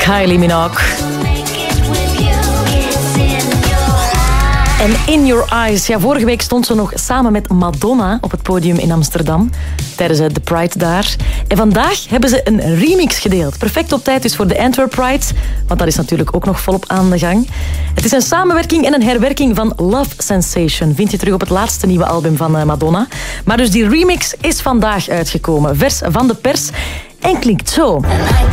Kylie Minogue. En In Your Eyes. Ja, vorige week stond ze nog samen met Madonna op het podium in Amsterdam. Tijdens de Pride daar. En vandaag hebben ze een remix gedeeld. Perfect op tijd dus voor de Antwerp Pride. Want dat is natuurlijk ook nog volop aan de gang. Het is een samenwerking en een herwerking van Love Sensation. Vind je terug op het laatste nieuwe album van Madonna. Maar dus die remix is vandaag uitgekomen. Vers van de pers. En klinkt zo.